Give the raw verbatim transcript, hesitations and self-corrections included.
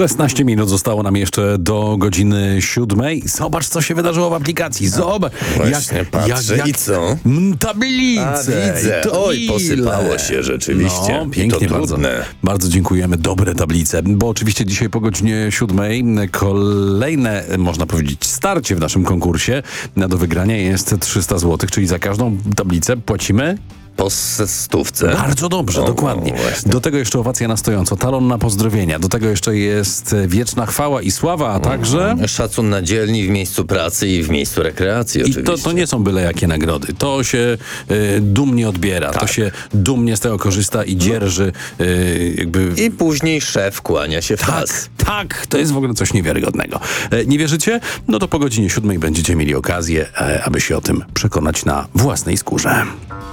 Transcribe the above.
szesnaście minut zostało nam jeszcze do godziny siódmej. Zobacz, co się wydarzyło w aplikacji. Zobacz. Właśnie patrzę. I co? Mm, Tablice. A, widzę. I to Oj, ile? posypało się rzeczywiście. No, pięknie, to bardzo. trudne. Bardzo dziękujemy. Dobre tablice. Bo oczywiście dzisiaj po godzinie siódmej kolejne, można powiedzieć, starcie w naszym konkursie. Na do wygrania jest trzysta złotych, czyli za każdą tablicę płacimy... Po stówce. Bardzo dobrze, O, dokładnie. właśnie. Do tego jeszcze owacja na stojąco, talon na pozdrowienia. Do tego jeszcze jest wieczna chwała i sława, a także... Szacun na dzielni w miejscu pracy i w miejscu rekreacji I oczywiście. to, to nie są byle jakie nagrody. To się y, dumnie odbiera, to Tak. się dumnie z tego korzysta i dzierży y, jakby... I później szef kłania się w Tak, pas. tak, to jest w ogóle coś niewiarygodnego. E, nie wierzycie? No to po godzinie siódmej będziecie mieli okazję, e, aby się o tym przekonać na własnej skórze.